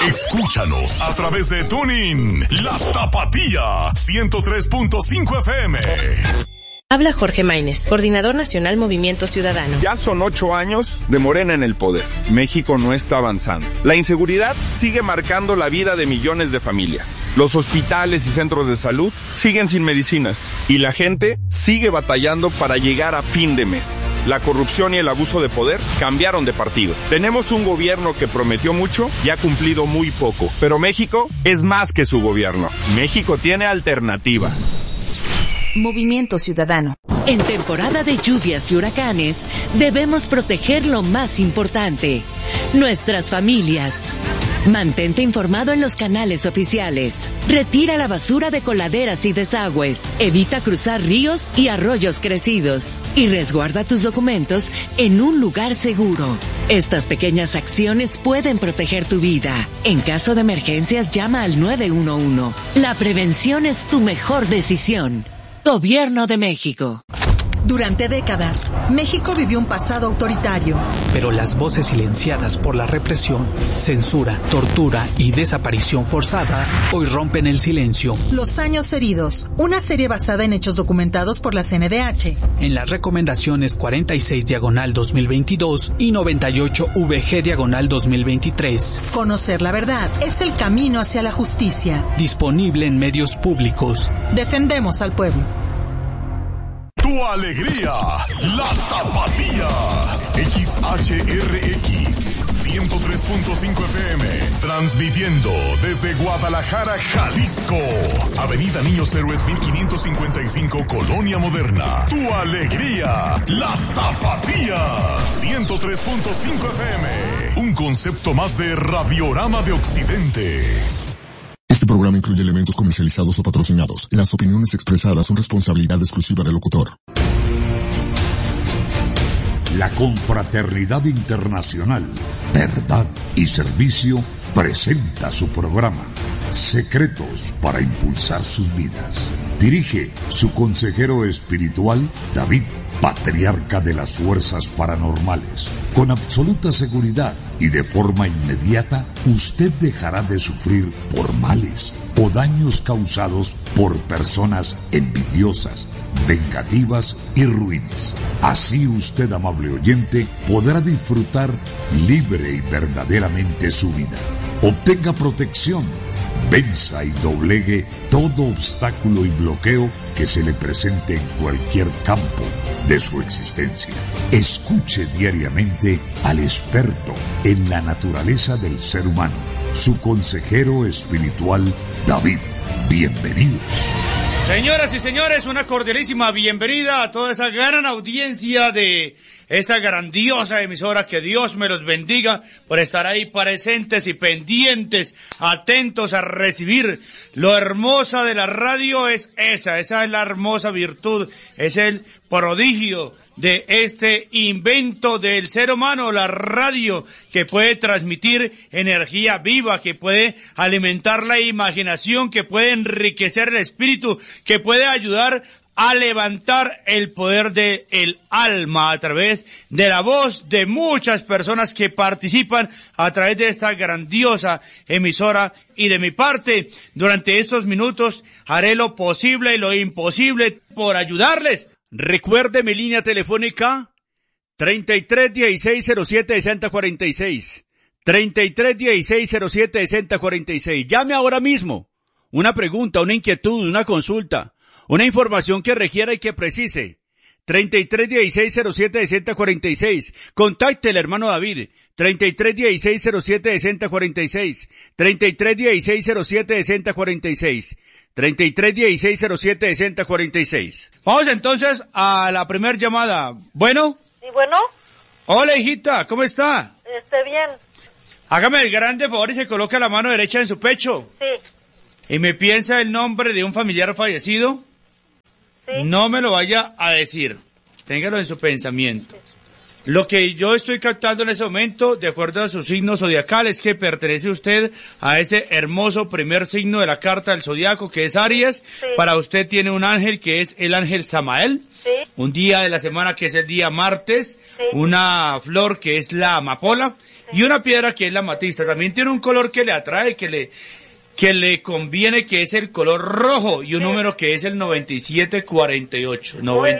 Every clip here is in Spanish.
Escúchanos a través de TuneIn, La Tapatía, 103.5 FM. Habla Jorge Maínez, Coordinador Nacional Movimiento Ciudadano. Ya son 8 años de Morena en el poder. México no está avanzando. La inseguridad sigue marcando la vida de millones de familias. Los hospitales y centros de salud siguen sin medicinas. Y la gente sigue batallando para llegar a fin de mes. La corrupción y el abuso de poder cambiaron de partido. Tenemos un gobierno que prometió mucho y ha cumplido muy poco. Pero México es más que su gobierno. México tiene alternativa. Movimiento Ciudadano. En temporada de lluvias y huracanes, debemos proteger lo más importante, nuestras familias. Mantente informado en los canales oficiales. Retira la basura de coladeras y desagües. Evita cruzar ríos y arroyos crecidos. Y resguarda tus documentos en un lugar seguro. Estas pequeñas acciones pueden proteger tu vida. En caso de emergencias, llama al 911. La prevención es tu mejor decisión. Gobierno de México. Durante décadas, México vivió un pasado autoritario. Pero las voces silenciadas por la represión, censura, tortura y desaparición forzada hoy rompen el silencio. Los años heridos, una serie basada en hechos documentados por la CNDH. En las recomendaciones 46/2022 y 98/VG/2023. Conocer la verdad es el camino hacia la justicia. Disponible en medios públicos. Defendemos al pueblo. Tu alegría, La Tapatía. XHRX 103.5 FM, transmitiendo desde Guadalajara, Jalisco. Avenida Niños Héroes 1555, Colonia Moderna. Tu alegría, La Tapatía. 103.5 FM. Un concepto más de Radiorama de Occidente. Este programa incluye elementos comercializados o patrocinados. Las opiniones expresadas son responsabilidad exclusiva del locutor. La Confraternidad Internacional, Verdad y Servicio presenta su programa Secretos para impulsar sus vidas. Dirige su consejero espiritual, David, patriarca de las fuerzas paranormales. Con absoluta seguridad y de forma inmediata, usted dejará de sufrir por males o daños causados por personas envidiosas, vengativas y ruines. Así usted, amable oyente, podrá disfrutar libre y verdaderamente su vida. Obtenga protección, venza y doblegue todo obstáculo y bloqueo que se le presente en cualquier campo de su existencia. Escuche diariamente al experto en la naturaleza del ser humano, su consejero espiritual, David. Bienvenidos. Señoras y señores, una cordialísima bienvenida a toda esa gran audiencia de esta grandiosa emisora. Que Dios me los bendiga por estar ahí presentes y pendientes, atentos a recibir. Lo hermosa de la radio es esa es la hermosa virtud, es el prodigio de este invento del ser humano, la radio, que puede transmitir energía viva, que puede alimentar la imaginación, que puede enriquecer el espíritu, que puede ayudar a levantar el poder del alma a través de la voz de muchas personas que participan a través de esta grandiosa emisora. Y de mi parte, durante estos minutos, haré lo posible y lo imposible por ayudarles. Recuerde mi línea telefónica 3316076046, 3316076046. Llame ahora mismo. Una pregunta, una inquietud, una consulta, una información que requiera y que precise. 3316076046. Contacte al hermano David. 3316076046. 3316076046. 3316076046. Vamos entonces a la primer llamada. ¿Bueno? ¿Sí, bueno? Hola, hijita, ¿cómo está? Bien. Hágame el grande favor y se coloca la mano derecha en su pecho. Sí. ¿Y me piensa el nombre de un familiar fallecido? Sí. No me lo vaya a decir. Téngalo en su pensamiento. Sí. Lo que yo estoy captando en ese momento, de acuerdo a su signo zodiacal, es que pertenece usted a ese hermoso primer signo de la carta del zodiaco, que es Aries. Sí. Para usted tiene un ángel que es el ángel Samael. Sí. Un día de la semana que es el día martes. Sí. Una flor que es la amapola. Y una piedra que es la amatista. También tiene un color que le atrae, que le conviene, que es el color rojo, y un número que es el 9748.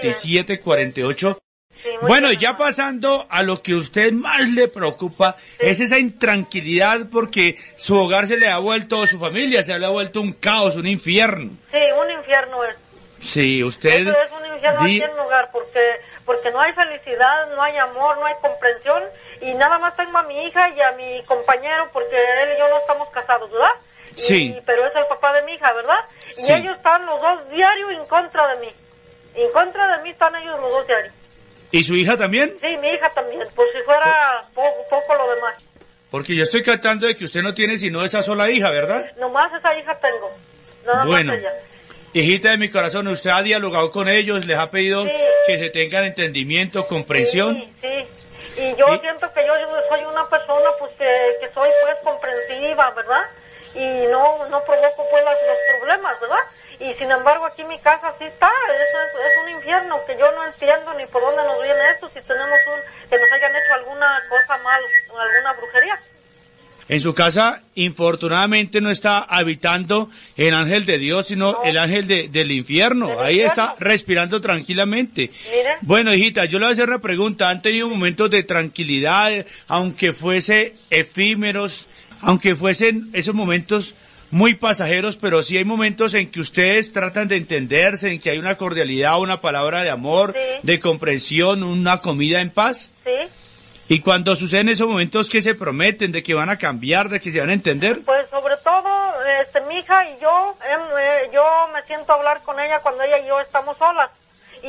9748. Sí, bueno, y ya pasando a lo que a usted más le preocupa, es esa intranquilidad porque su hogar se le ha vuelto, su familia se le ha vuelto un caos, un infierno. Sí, un infierno es. Sí, usted... Eso es un infierno aquí en el hogar, porque no hay felicidad, no hay amor, no hay comprensión, y nada más tengo a mi hija y a mi compañero, porque él y yo no estamos casados, ¿verdad? Sí. Pero es el papá de mi hija, ¿verdad? Y sí. Ellos están los dos diarios en contra de mí. En contra de mí están ellos los dos diarios. ¿Y su hija también? Sí, mi hija también, por si fuera poco lo demás. Porque yo estoy captando de que usted no tiene sino esa sola hija, ¿verdad? Nomás esa hija tengo, nada más ella. Hijita de mi corazón, ¿usted ha dialogado con ellos? ¿Les ha pedido que se tengan entendimiento, comprensión? Sí. Y yo siento que yo soy una persona pues que soy pues comprensiva, ¿verdad? Y no provoco pues los problemas, ¿verdad? Y sin embargo aquí mi casa sí está, eso es un infierno que yo no entiendo ni por dónde nos viene esto, si tenemos que nos hayan hecho alguna cosa mal, alguna brujería. En su casa, infortunadamente, no está habitando el ángel de Dios, sino el ángel del infierno. Ahí está respirando tranquilamente. Mire. Bueno, hijita, yo le voy a hacer una pregunta. ¿Han tenido momentos de tranquilidad, aunque fuese efímeros, aunque fuesen esos momentos muy pasajeros, pero sí hay momentos en que ustedes tratan de entenderse, en que hay una cordialidad, una palabra de amor, de comprensión, una comida en paz? Sí. Y cuando suceden esos momentos, ¿qué se prometen? ¿De que van a cambiar? ¿De que se van a entender? Pues sobre todo, mi hija y yo me siento a hablar con ella cuando ella y yo estamos solas. Y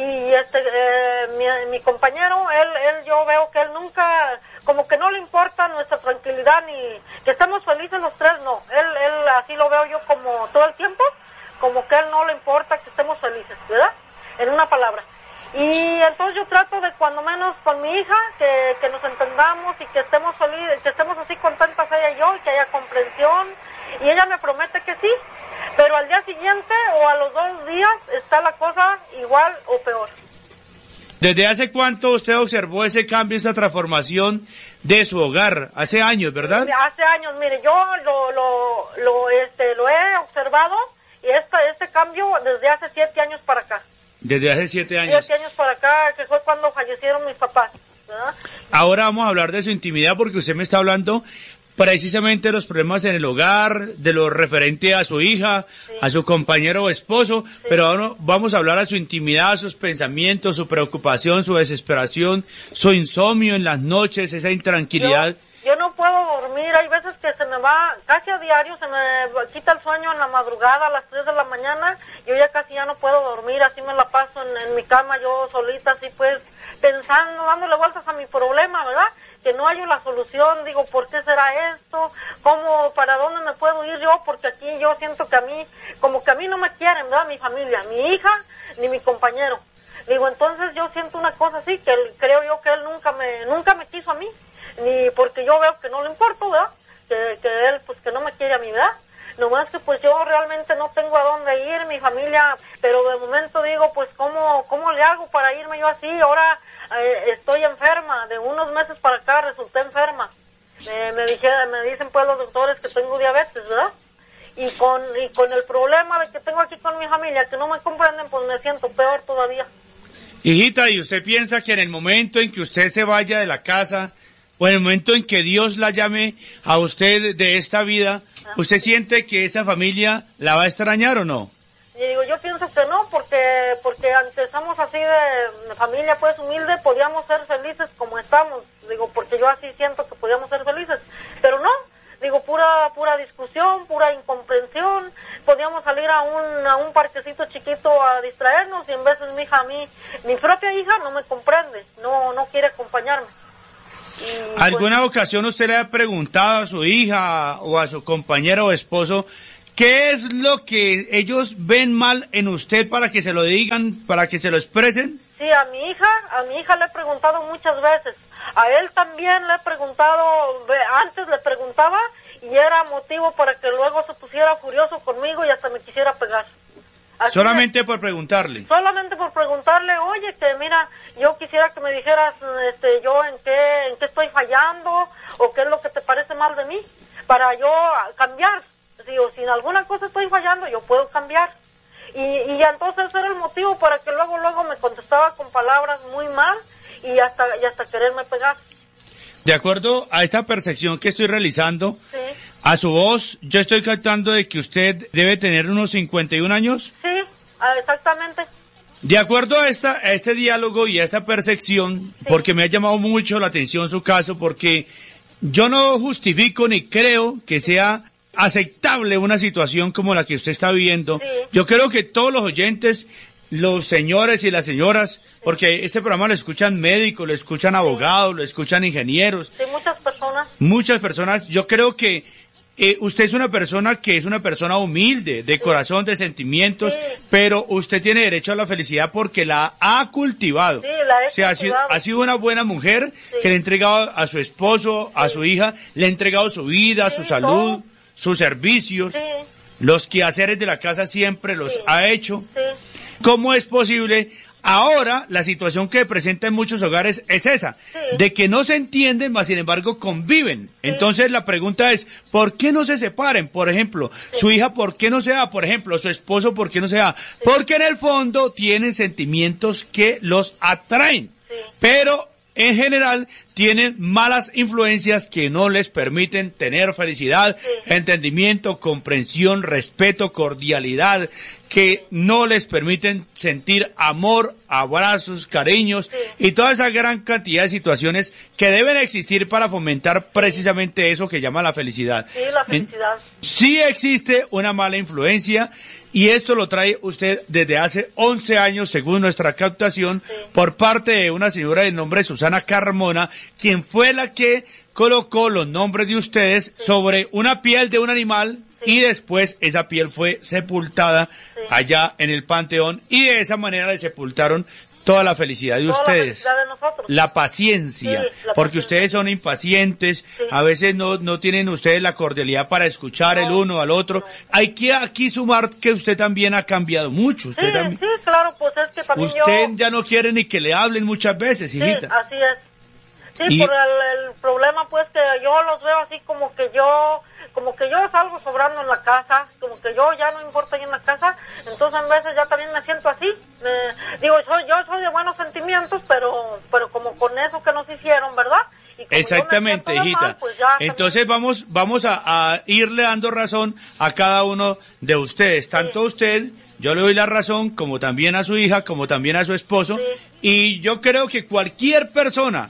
mi compañero, yo veo que él nunca, como que no le importa nuestra tranquilidad ni que estemos felices los tres, no. Él así lo veo yo como todo el tiempo, como que a él no le importa que estemos felices, ¿verdad? En una palabra. Y entonces yo trato de cuando menos con mi hija que nos entendamos y que estemos felices, que estemos así contentas ella y yo, y que haya comprensión, y ella me promete que sí, pero al día siguiente o a los 2 días está la cosa igual o peor. ¿Desde hace cuánto usted observó ese cambio, esa transformación de su hogar? Hace años, ¿verdad? Hace años, mire, yo lo he observado, y este cambio desde hace 7 años para acá. Desde hace 7 años. 7 años para acá, que fue cuando fallecieron mis papás, ¿verdad? Ahora vamos a hablar de su intimidad, porque usted me está hablando precisamente de los problemas en el hogar, de lo referente a su hija, a su compañero o esposo, pero ahora vamos a hablar de su intimidad, sus pensamientos, su preocupación, su desesperación, su insomnio en las noches, esa intranquilidad. Yo no puedo dormir, hay veces que se me va, casi a diario se me quita el sueño en la madrugada a las 3 de la mañana, yo ya casi ya no puedo dormir, así me la paso en mi cama yo solita, así pues, pensando, dándole vueltas a mi problema, ¿verdad? Que no hay una solución, digo, ¿por qué será esto? ¿Cómo, para dónde me puedo ir yo? Porque aquí yo siento que a mí, como que a mí no me quieren, ¿verdad? Mi familia, mi hija, ni mi compañero. Digo, entonces yo siento una cosa así, que creo yo que él nunca me quiso a mí, ni porque yo veo que no le importo, ¿verdad? Que él, pues, que no me quiere a mí, ¿verdad? Nomás que, pues, yo realmente no tengo a dónde ir, mi familia, pero de momento digo, pues, ¿cómo le hago para irme yo así? Ahora estoy enferma, de unos meses para acá resulté enferma. Me dicen, pues, los doctores que tengo diabetes, ¿verdad? Y con el problema de que tengo aquí con mi familia, que no me comprenden, pues, me siento peor todavía. Hijita, ¿y usted piensa que en el momento en que usted se vaya de la casa, o en el momento en que Dios la llame a usted de esta vida, usted siente que esa familia la va a extrañar o no? Y digo, yo pienso que no, porque antes somos así de familia pues humilde, podíamos ser felices como estamos, digo, porque yo así siento que podíamos ser felices, pero no, digo, pura discusión, pura incomprensión, podíamos salir a un parquecito chiquito a distraernos, y en veces mi propia hija no me comprende, no quiere acompañarme. ¿Alguna ocasión usted le ha preguntado a su hija o a su compañero o esposo qué es lo que ellos ven mal en usted para que se lo digan, para que se lo expresen? Sí, a mi hija le he preguntado muchas veces. A él también le he preguntado, antes le preguntaba y era motivo para que luego se pusiera furioso conmigo y hasta me quisiera pegar. Solamente por preguntarle. Solamente por preguntarle, oye, que mira, yo quisiera que me dijeras, yo en qué estoy fallando, o qué es lo que te parece mal de mí, para yo cambiar. Digo, si en alguna cosa estoy fallando, yo puedo cambiar. Y entonces ese era el motivo para que luego me contestaba con palabras muy mal, y hasta quererme pegar. De acuerdo a esta percepción que estoy realizando, sí, a su voz, yo estoy captando de que usted debe tener unos 51 años. Sí, exactamente. De acuerdo a este diálogo y a esta percepción, sí, porque me ha llamado mucho la atención su caso, porque yo no justifico ni creo que sea aceptable una situación como la que usted está viviendo. Sí. Yo creo que todos los oyentes, los señores y las señoras, porque este programa lo escuchan médicos, lo escuchan abogados, lo escuchan ingenieros. Sí, muchas personas. Muchas personas. Yo creo que usted es una persona que es una persona humilde, de corazón, de sentimientos, sí, pero usted tiene derecho a la felicidad porque la ha cultivado. Sí, la he cultivado. Ha sido una buena mujer, sí, que le ha entregado a su esposo, a su hija, le ha entregado su vida, su salud, sus servicios, los quehaceres de la casa siempre los ha hecho. ¿Cómo es posible? Ahora, la situación que presenta en muchos hogares es esa, de que no se entienden, mas sin embargo conviven. Entonces la pregunta es, ¿por qué no se separen? Por ejemplo, su hija, ¿por qué no se va? Por ejemplo, su esposo, ¿por qué no se va? Porque en el fondo tienen sentimientos que los atraen, pero en general tienen malas influencias que no les permiten tener felicidad, entendimiento, comprensión, respeto, cordialidad, que no les permiten sentir amor, abrazos, cariños y toda esa gran cantidad de situaciones que deben existir para fomentar precisamente eso que llama la felicidad. Sí, la felicidad. Sí existe una mala influencia y esto lo trae usted desde hace 11 años, según nuestra captación, por parte de una señora de nombre Susana Carmona, quien fue la que colocó los nombres de ustedes sobre una piel de un animal y después esa piel fue sepultada allá en el panteón y de esa manera le sepultaron toda la felicidad de ustedes. La felicidad de nosotros. La paciencia, porque ustedes son impacientes, a veces no tienen ustedes la cordialidad para escuchar el uno al otro. Hay que aquí sumar que usted también ha cambiado mucho. Usted también, sí, claro, pues es que también usted ya no quiere ni que le hablen muchas veces, hijita. Sí, así es. Sí, por el problema pues que yo los veo así como que yo salgo sobrando en la casa, como que yo ya no importa ahí en la casa, entonces en veces ya también me siento así, yo soy de buenos sentimientos, pero como con eso que nos hicieron, ¿verdad? Y como exactamente, hijita. Mal, pues entonces vamos a irle dando razón a cada uno de ustedes, tanto a usted, yo le doy la razón, como también a su hija, como también a su esposo, y yo creo que cualquier persona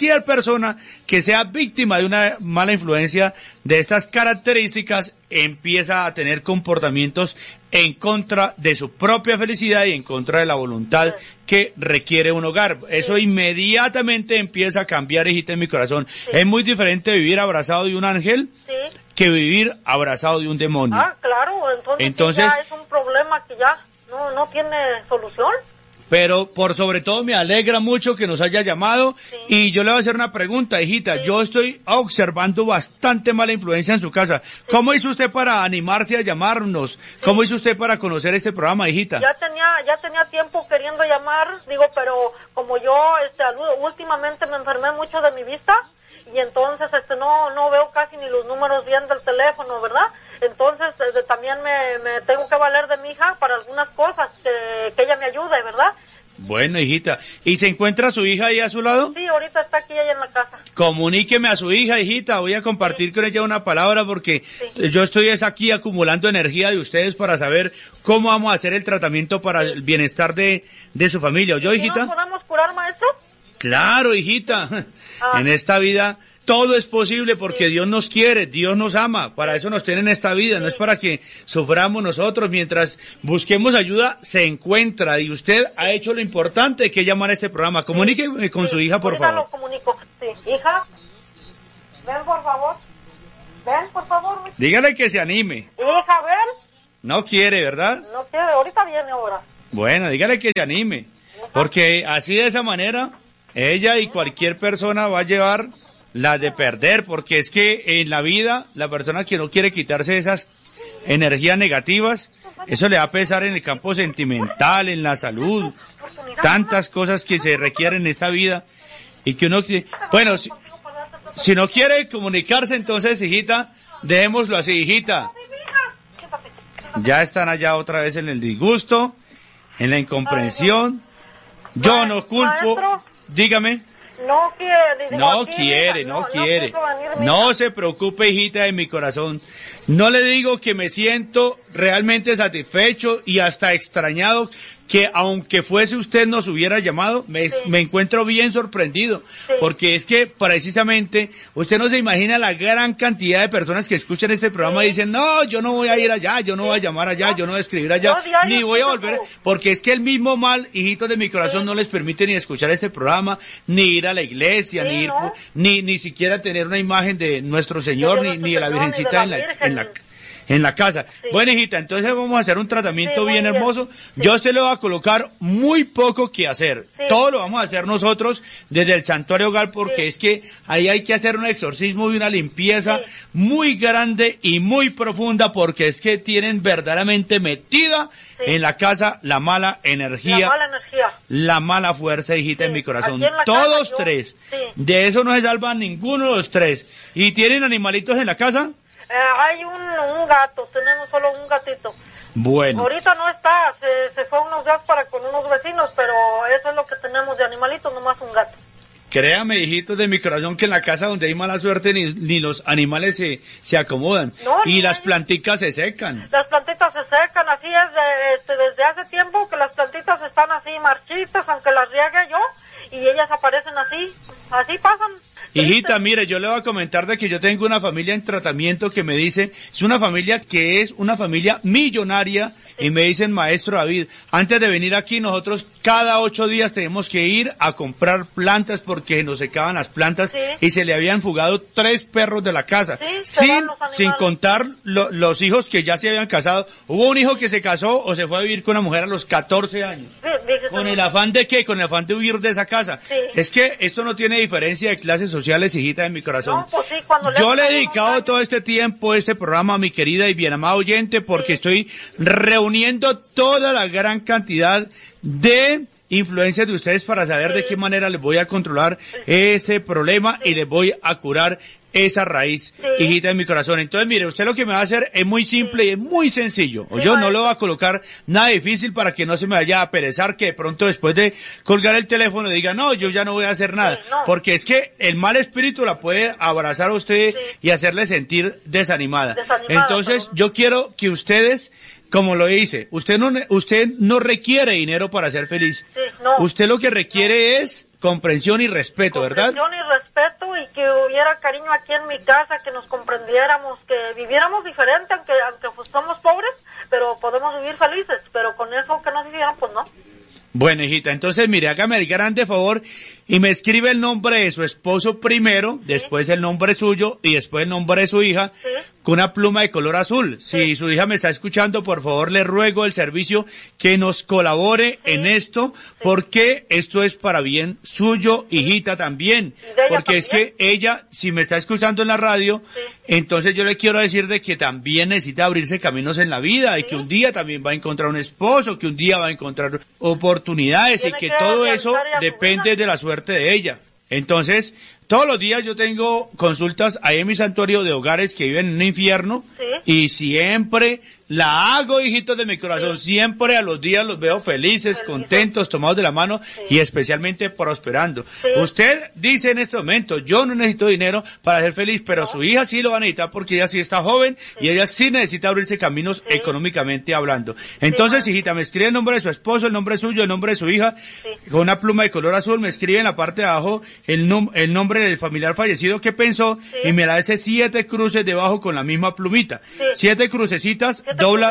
que sea víctima de una mala influencia de estas características empieza a tener comportamientos en contra de su propia felicidad y en contra de la voluntad que requiere un hogar. Eso inmediatamente empieza a cambiar, hijita, en mi corazón. Es muy diferente vivir abrazado de un ángel que vivir abrazado de un demonio. Ah, claro, entonces ya es un problema que ya no tiene solución. Pero por sobre todo me alegra mucho que nos haya llamado y yo le voy a hacer una pregunta, hijita. Yo estoy observando bastante mala influencia en su casa. ¿Cómo hizo usted para animarse a llamarnos? ¿Cómo hizo usted para conocer este programa, hijita? Ya tenía tiempo queriendo llamar, pero como yo últimamente me enfermé mucho de mi vista y entonces no veo casi ni los números bien del teléfono, ¿verdad? Entonces también me tengo que valer de mi hija para algunas cosas que ella me ayude, ¿verdad? Bueno, hijita. ¿Y se encuentra su hija ahí a su lado? Sí, ahorita está aquí ella en la casa. Comuníqueme a su hija, hijita. Voy a compartir con ella una palabra porque yo estoy aquí acumulando energía de ustedes para saber cómo vamos a hacer el tratamiento para el bienestar de su familia. ¿Oyó, hijita? ¿No podemos curar, maestro? Claro, hijita. En esta vida todo es posible porque Dios nos quiere, Dios nos ama, para eso nos tiene en esta vida, no es para que suframos nosotros, mientras busquemos ayuda se encuentra y usted ha hecho lo importante que es llamar a este programa. Comuníqueme con su hija, por favor. Lo comunico. Hija, ven por favor. Dígale que se anime. Hija, ven. No quiere, ¿verdad? No quiere, ahorita viene ahora. Bueno, dígale que se anime, porque así de esa manera ella y cualquier persona va a llevar la de perder, porque es que en la vida la persona que no quiere quitarse esas energías negativas eso le va a pesar en el campo sentimental, en la salud, tantas cosas que se requieren en esta vida y que uno, bueno, si no quiere comunicarse, entonces, hijita, dejémoslo así, hijita. Ya están allá otra vez en el disgusto, en la incomprensión. Yo no culpo, dígame. No quiere. No se preocupe, hijita de mi corazón. No le digo que me siento realmente satisfecho y hasta extrañado que aunque fuese usted nos hubiera llamado, me encuentro bien sorprendido, porque es que precisamente usted no se imagina la gran cantidad de personas que escuchan este programa y dicen, no, yo no voy a ir allá, yo no voy a llamar allá, yo no voy a escribir allá, ni voy a volver, porque es que el mismo mal, hijitos de mi corazón, no les permite ni escuchar este programa, ni ir a la iglesia, ni siquiera tener una imagen de nuestro Señor, ni de la Virgencita en la casa. Sí. Bueno, hijita, entonces vamos a hacer un tratamiento bien hermoso. Sí. Yo a usted le voy a colocar muy poco que hacer. Sí. Todo lo vamos a hacer nosotros desde el Santuario Hogar, porque es que ahí hay que hacer un exorcismo y una limpieza muy grande y muy profunda, porque es que tienen verdaderamente metida en la casa la mala energía, la mala fuerza, hijita, en mi corazón. Todos tres. Sí. De eso no se salvan ninguno de los tres. ¿Y tienen animalitos en la casa? Hay un gato, tenemos solo un gatito. Bueno. Ahorita no está, se fue a unos días con unos vecinos, pero eso es lo que tenemos de animalitos, nomás un gato. Créame, hijitos de mi corazón, que en la casa donde hay mala suerte ni los animales se acomodan. Y las plantitas se secan. Las plantitas se secan, así es desde hace tiempo que las plantitas están así marchitas, aunque las riegue yo, y ellas aparecen así pasan. Hijita, mire, yo le voy a comentar de que yo tengo una familia en tratamiento que me dice, es una familia que es una familia millonaria, y me dicen, maestro David, antes de venir aquí nosotros cada 8 días tenemos que ir a comprar plantas porque nos secaban las plantas y se le habían fugado 3 perros de la casa, sin contar los hijos que ya se habían casado. Hubo un hijo que se casó o se fue a vivir con una mujer a los 14 años. ¿Con el afán de qué? Con el afán de huir de esa casa. Es que esto no tiene diferencia de clases sociales, hijita de mi corazón. No, pues yo le he dedicado todo este tiempo, este programa, a mi querida y bien amada oyente, porque estoy reuniendo toda la gran cantidad de influencias de ustedes para saber de qué manera les voy a controlar ese problema y les voy a curar esa raíz, hijita de mi corazón. Entonces, mire, usted lo que me va a hacer es muy simple y es muy sencillo. Yo no le voy a colocar nada difícil para que no se me vaya a perezar, que de pronto después de colgar el teléfono diga, no, yo ya no voy a hacer nada. Porque es que el mal espíritu la puede abrazar a usted y hacerle sentir desanimada. Entonces, yo quiero que ustedes, como lo dice, usted no requiere dinero para ser feliz. Usted lo que requiere es comprensión y respeto, ¿verdad? Comprensión y respeto, y que hubiera cariño aquí en mi casa, que nos comprendiéramos, que viviéramos diferente, aunque pues somos pobres, pero podemos vivir felices, pero con eso que nos vivieran, pues no. Bueno, hijita, entonces mire, hágame el grande favor y me escribe el nombre de su esposo primero, después el nombre suyo y después el nombre de su hija, con una pluma de color azul. Si su hija me está escuchando, por favor le ruego el servicio que nos colabore en esto, porque esto es para bien suyo, hijita, también. Porque es que ella, si me está escuchando en la radio, entonces yo le quiero decir de que también necesita abrirse caminos en la vida, y que un día también va a encontrar un esposo, que un día va a encontrar oportunidades, y que todo eso depende de la suerte de ella. Entonces, todos los días yo tengo consultas ahí en mi santuario de hogares que viven en un infierno, y siempre la hago, hijitos de mi corazón, siempre a los días los veo felices, contentos, tomados de la mano y especialmente prosperando. Usted dice en este momento, yo no necesito dinero para ser feliz, pero su hija sí lo va a necesitar porque ella sí está joven y ella sí necesita abrirse caminos económicamente hablando. Entonces, hijita, me escribe el nombre de su esposo, el nombre suyo, el nombre de su hija, con una pluma de color azul, me escribe en la parte de abajo el nombre del familiar fallecido que pensó, y me la hace 7 cruces debajo con la misma plumita. 7 crucecitas,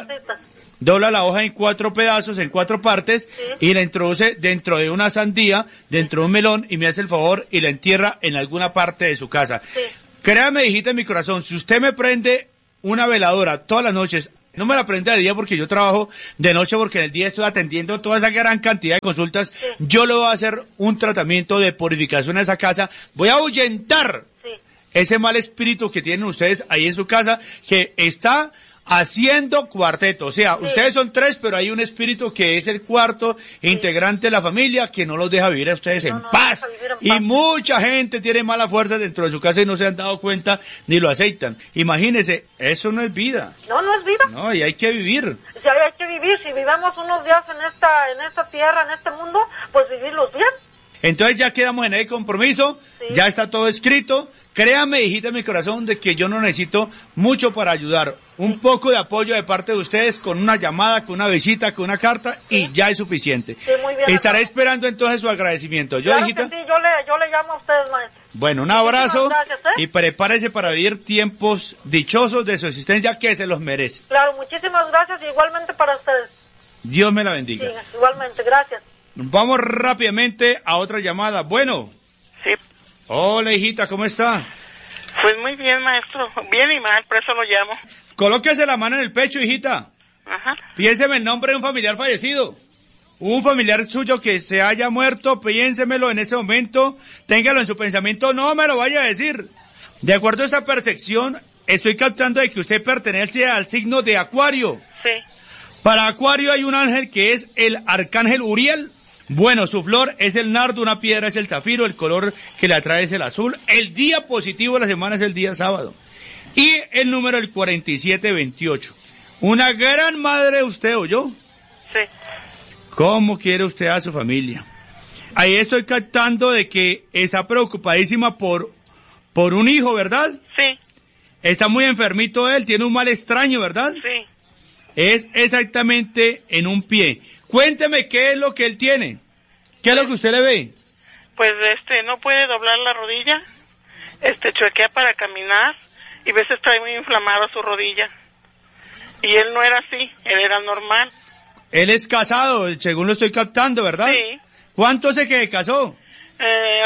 dobla la hoja en 4 pedazos, en 4 partes, y la introduce dentro de una sandía, dentro de un melón, y me hace el favor y la entierra en alguna parte de su casa. Créame, hijita en mi corazón, si usted me prende una veladora todas las noches, no me la prende de día porque yo trabajo de noche, porque en el día estoy atendiendo toda esa gran cantidad de consultas, yo le voy a hacer un tratamiento de purificación a esa casa, voy a ahuyentar ese mal espíritu que tienen ustedes ahí en su casa, que está haciendo cuarteto. O sea, ustedes son 3, pero hay un espíritu que es el cuarto integrante de la familia que no los deja vivir a ustedes en paz. Y mucha gente tiene mala fuerza dentro de su casa y no se han dado cuenta ni lo aceitan. Imagínense, eso no es vida. No, no es vida. No, y hay que vivir. Si hay que vivir, si vivamos unos días en esta tierra, en este mundo, pues vivirlos bien. Entonces ya quedamos en el compromiso, ya está todo escrito. Créame, hijita de mi corazón, de que yo no necesito mucho para ayudar. Un poco de apoyo de parte de ustedes con una llamada, con una visita, con una carta y ya es suficiente. Sí, muy bien. Estaré esperando entonces su agradecimiento. ¿Yo, claro hijita? Que sí, yo le llamo a ustedes, maestro. Bueno, un abrazo gracias, y prepárese para vivir tiempos dichosos de su existencia que se los merece. Claro, muchísimas gracias, igualmente para ustedes. Dios me la bendiga. Sí, igualmente, gracias. Vamos rápidamente a otra llamada. Bueno. Sí. Hola, hijita, ¿cómo está? Pues muy bien, maestro. Bien y mal, por eso lo llamo. Colóquese la mano en el pecho, hijita. Ajá. Piénseme el nombre de un familiar fallecido. Un familiar suyo que se haya muerto, piénsemelo en este momento. Téngalo en su pensamiento, no me lo vaya a decir. De acuerdo a esta percepción, estoy captando de que usted pertenece al signo de Acuario. Sí. Para Acuario hay un ángel que es el arcángel Uriel. Bueno, su flor es el nardo, una piedra es el zafiro, el color que le atrae es el azul. El día positivo de la semana es el día sábado. Y el número el 4728. Una gran madre usted, ¿oyó? Sí. ¿Cómo quiere usted a su familia? Ahí estoy captando de que está preocupadísima por un hijo, ¿verdad? Sí. Está muy enfermito él, tiene un mal extraño, ¿verdad? Sí. Es exactamente en un pie. Cuénteme qué es lo que él tiene. ¿Qué es lo que usted le ve? Pues no puede doblar la rodilla, chuequea para caminar y a veces trae muy inflamada su rodilla. Y él no era así, él era normal. Él es casado, según lo estoy captando, ¿verdad? Sí. ¿Cuánto hace que casó? Va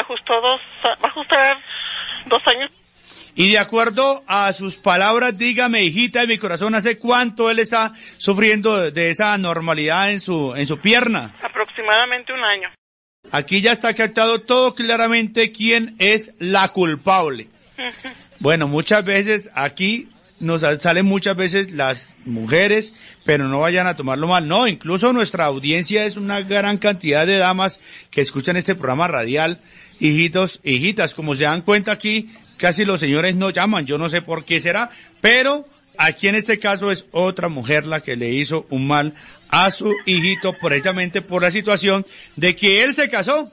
a ajustar 2 años. Y de acuerdo a sus palabras, dígame, hijita de mi corazón, ¿hace cuánto él está sufriendo de esa anormalidad en su pierna? Aproximadamente 1 año. Aquí ya está captado todo claramente quién es la culpable. Uh-huh. Bueno, muchas veces aquí nos salen muchas veces las mujeres, pero no vayan a tomarlo mal. No, incluso nuestra audiencia es una gran cantidad de damas que escuchan este programa radial. Hijitos, hijitas, como se dan cuenta aquí, casi los señores no llaman, yo no sé por qué será, pero aquí en este caso es otra mujer la que le hizo un mal a su hijito precisamente por la situación de que él se casó.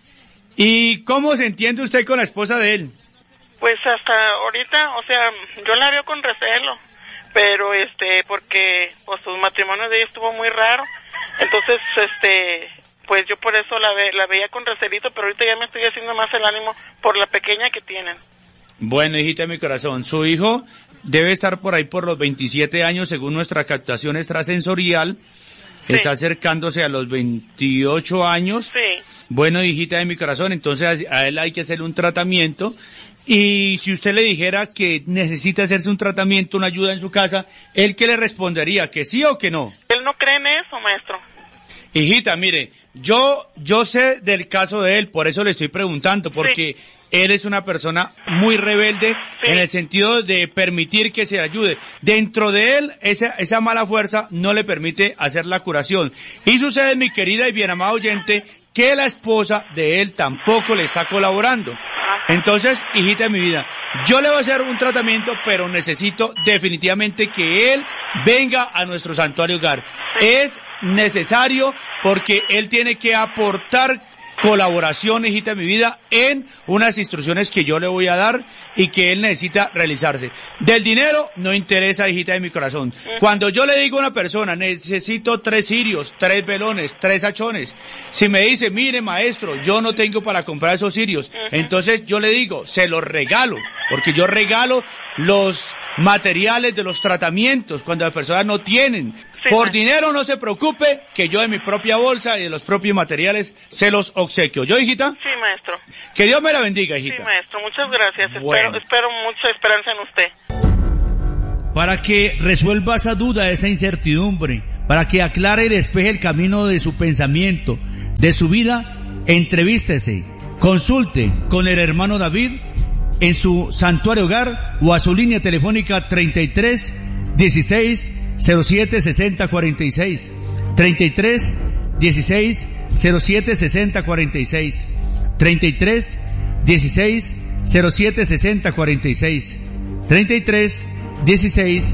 ¿Y cómo se entiende usted con la esposa de él? Pues hasta ahorita, o sea, yo la veo con recelo, pero porque pues su matrimonio de ella estuvo muy raro, entonces pues yo por eso la veía con recelito, pero ahorita ya me estoy haciendo más el ánimo por la pequeña que tienen. Bueno, hijita de mi corazón, su hijo debe estar por ahí por los 27 años según nuestra captación extrasensorial. Sí. Está acercándose a los 28 años. Sí. Bueno, hijita de mi corazón, entonces a él hay que hacerle un tratamiento. Y si usted le dijera que necesita hacerse un tratamiento, una ayuda en su casa, ¿él qué le respondería? ¿Que sí o que no? Él no cree en eso, maestro. Hijita, mire, yo sé del caso de él, por eso le estoy preguntando, porque sí. Él es una persona muy rebelde, sí. En el sentido de permitir que se le ayude. Dentro de él, esa mala fuerza no le permite hacer la curación. Y sucede, mi querida y bien amada oyente, que la esposa de él tampoco le está colaborando. Entonces, hijita de mi vida, yo le voy a hacer un tratamiento, pero necesito definitivamente que él venga a nuestro santuario hogar. Es necesario porque él tiene que aportar colaboración, hijita de mi vida, en unas instrucciones que yo le voy a dar y que él necesita realizarse. Del dinero no interesa, hijita de mi corazón. Cuando yo le digo a una persona, necesito 3 cirios, 3 velones, 3 hachones, si me dice, mire maestro, yo no tengo para comprar esos cirios, entonces yo le digo, se los regalo, porque yo regalo los materiales de los tratamientos cuando las personas no tienen. Sí, por dinero no se preocupe, que yo de mi propia bolsa y de los propios materiales se los obsequio. ¿Yo, hijita? Sí, maestro. Que Dios me la bendiga, hijita. Sí, maestro, muchas gracias. Bueno. Espero mucha esperanza en usted. Para que resuelva esa duda, esa incertidumbre, para que aclare y despeje el camino de su pensamiento, de su vida, entrevístese, consulte con el hermano David en su santuario hogar o a su línea telefónica 33 16 07 60 46. 33 16 07 60 46. 33 16 07 60 46. 33 16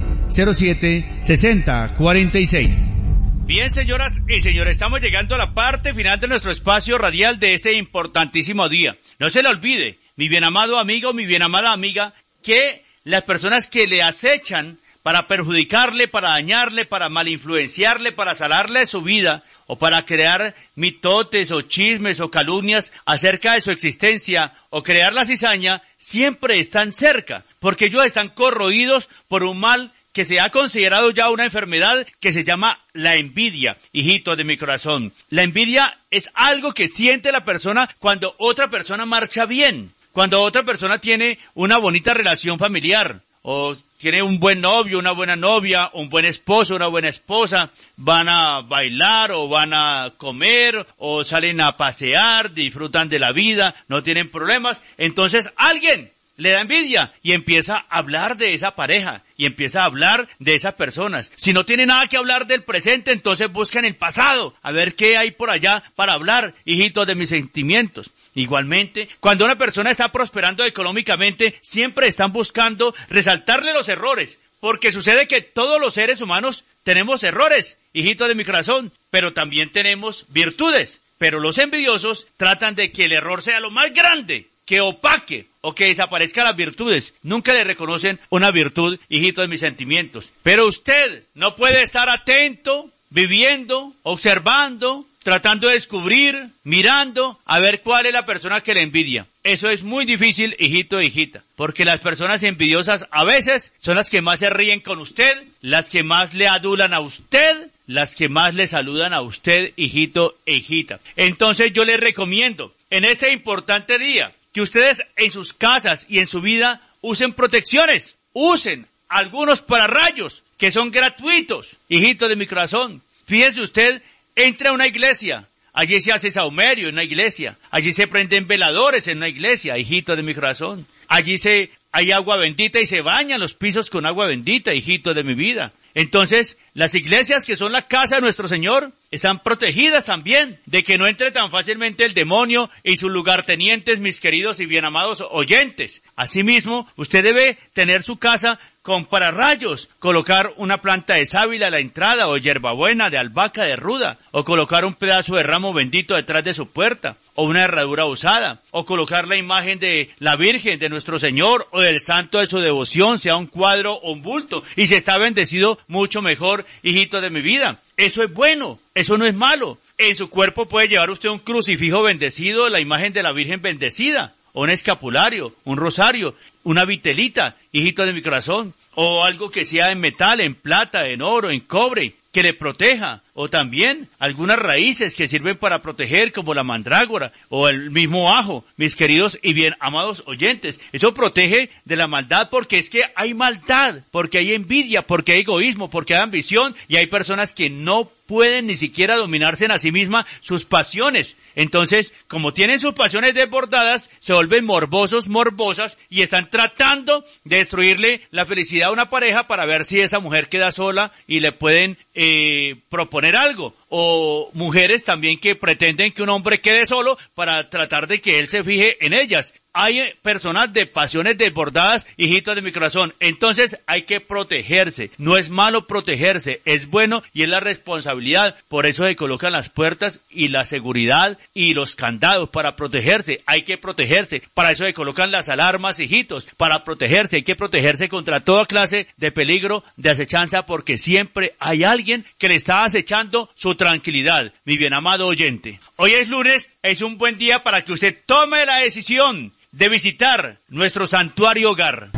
07 60 46. Bien, señoras y señores, estamos llegando a la parte final de nuestro espacio radial de este importantísimo día. No se le olvide, mi bien amado amigo, mi bien amada amiga, que las personas que le acechan para perjudicarle, para dañarle, para malinfluenciarle, para salarle su vida, o para crear mitotes o chismes o calumnias acerca de su existencia, o crear la cizaña, siempre están cerca, porque ellos están corroídos por un mal que se ha considerado ya una enfermedad que se llama la envidia, hijito de mi corazón. La envidia es algo que siente la persona cuando otra persona marcha bien, cuando otra persona tiene una bonita relación familiar, o tiene un buen novio, una buena novia, un buen esposo, una buena esposa, van a bailar o van a comer o salen a pasear, disfrutan de la vida, no tienen problemas. Entonces alguien le da envidia y empieza a hablar de esa pareja y empieza a hablar de esas personas. Si no tiene nada que hablar del presente, entonces buscan el pasado, a ver qué hay por allá para hablar, hijitos de mis sentimientos. Igualmente, cuando una persona está prosperando económicamente, siempre están buscando resaltarle los errores, porque sucede que todos los seres humanos tenemos errores, hijitos de mi corazón, pero también tenemos virtudes. Pero los envidiosos tratan de que el error sea lo más grande, que opaque o que desaparezcan las virtudes. Nunca le reconocen una virtud, hijito de mis sentimientos. Pero usted no puede estar atento, viviendo, observando, tratando de descubrir, mirando, a ver cuál es la persona que le envidia. Eso es muy difícil, hijito e hijita, porque las personas envidiosas a veces son las que más se ríen con usted, las que más le adulan a usted, las que más le saludan a usted, hijito e hijita. Entonces yo les recomiendo, en este importante día, que ustedes en sus casas y en su vida usen protecciones, usen algunos pararrayos que son gratuitos, hijito de mi corazón. Fíjese usted, entra a una iglesia, allí se hace saumerio en una iglesia, allí se prenden veladores en una iglesia, hijito de mi corazón. Allí hay agua bendita y se bañan los pisos con agua bendita, hijito de mi vida. Entonces, las iglesias que son la casa de nuestro Señor están protegidas también de que no entre tan fácilmente el demonio y sus lugartenientes, mis queridos y bien amados oyentes. Asimismo, usted debe tener su casa con pararrayos, colocar una planta de sábila a la entrada, o hierbabuena, de albahaca, de ruda, o colocar un pedazo de ramo bendito detrás de su puerta, o una herradura usada, o colocar la imagen de la Virgen, de nuestro Señor, o del santo de su devoción, sea un cuadro o un bulto, y si está bendecido, mucho mejor, hijito de mi vida. Eso es bueno, eso no es malo. En su cuerpo puede llevar usted un crucifijo bendecido, la imagen de la Virgen bendecida, o un escapulario, un rosario, una vitelita, hijito de mi corazón, o algo que sea en metal, en plata, en oro, en cobre, que le proteja, o también algunas raíces que sirven para proteger, como la mandrágora, o el mismo ajo, mis queridos y bien amados oyentes. Eso protege de la maldad, porque es que hay maldad, porque hay envidia, porque hay egoísmo, porque hay ambición, y hay personas que no pueden ni siquiera dominarse en a sí mismas sus pasiones. Entonces, como tienen sus pasiones desbordadas, se vuelven morbosos, morbosas, y están tratando de destruirle la felicidad a una pareja para ver si esa mujer queda sola y le pueden proponer algo. O mujeres también que pretenden que un hombre quede solo para tratar de que él se fije en ellas. Hay personas de pasiones desbordadas, hijitos de mi corazón. Entonces hay que protegerse. No es malo protegerse, es bueno y es la responsabilidad. Por eso se colocan las puertas y la seguridad y los candados para protegerse. Hay que protegerse. Para eso se colocan las alarmas, hijitos. Para protegerse, hay que protegerse contra toda clase de peligro, de acechanza, porque siempre hay alguien que le está acechando su tranquilidad, mi bien amado oyente. Hoy es lunes, es un buen día para que usted tome la decisión de visitar nuestro santuario hogar.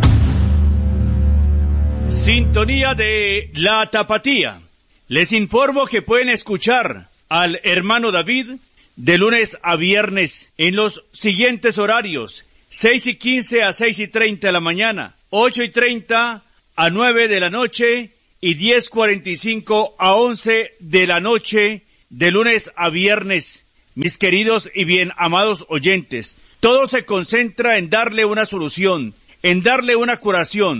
Sintonía de La Tapatía. Les informo que pueden escuchar al hermano David de lunes a viernes en los siguientes horarios: 6:15 a 6:30 de la mañana, 8:30 a 9 de la noche y 10:45 a 11 de la noche, de lunes a viernes. Mis queridos y bien amados oyentes, todo se concentra en darle una solución, en darle una curación,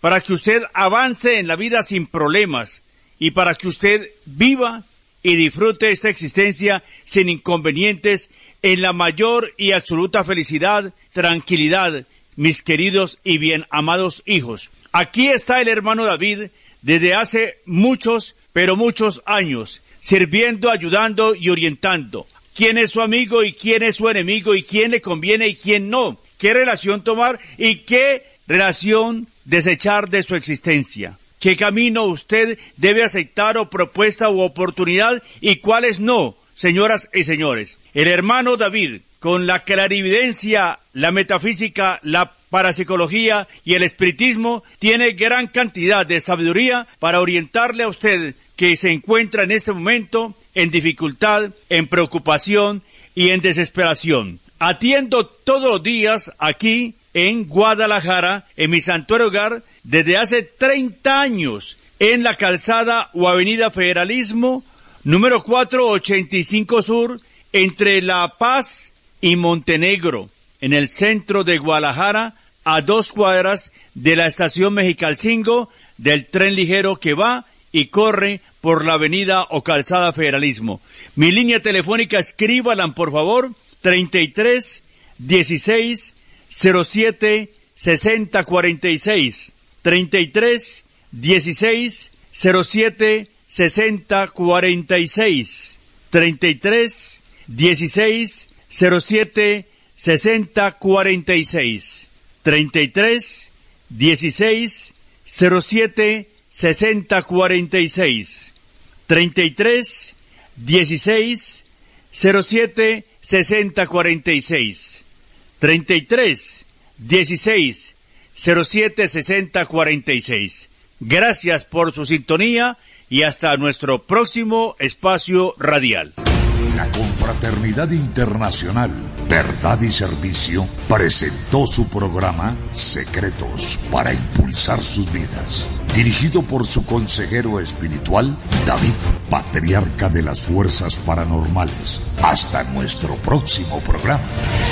para que usted avance en la vida sin problemas y para que usted viva y disfrute esta existencia sin inconvenientes en la mayor y absoluta felicidad, tranquilidad, mis queridos y bien amados hijos. Aquí está el hermano David desde hace muchos, pero muchos años, sirviendo, ayudando y orientando. ¿Quién es su amigo y quién es su enemigo y quién le conviene y quién no? ¿Qué relación tomar y qué relación desechar de su existencia? ¿Qué camino usted debe aceptar o propuesta u oportunidad y cuáles no, señoras y señores? El hermano David, con la clarividencia, la metafísica, la parapsicología y el espiritismo, tiene gran cantidad de sabiduría para orientarle a usted que se encuentra en este momento en dificultad, en preocupación y en desesperación. Atiendo todos los días aquí en Guadalajara, en mi santuario hogar, desde hace 30 años, en la calzada o avenida Federalismo, número 485 Sur, entre La Paz y Montenegro, en el centro de Guadalajara, a 2 cuadras de la estación Mexicalcingo, del tren ligero que va y corre por la avenida o calzada Federalismo. Mi línea telefónica, escríbanla por favor, 33 16 07 60 46, 33 16 07 60 46, 33 16 07 60 46, 33 16 07 60 46, 33 16 07 60 46, 33 16 07 60 46. Gracias por su sintonía y hasta nuestro próximo espacio radial. La Confraternidad Internacional Verdad y Servicio presentó su programa Secretos para Impulsar Sus Vidas, dirigido por su consejero espiritual David, patriarca de las fuerzas paranormales. Hasta nuestro próximo programa.